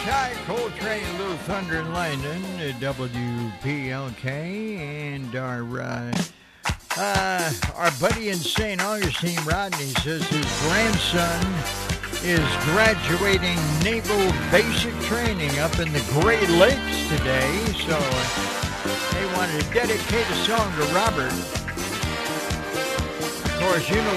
Ty Coltrane, a little thunder and lightning, WPLK, and our buddy in St. Augustine, Rodney, says his grandson is graduating naval basic training up in the Great Lakes today, so they wanted to dedicate a song to Robert. Of course, you know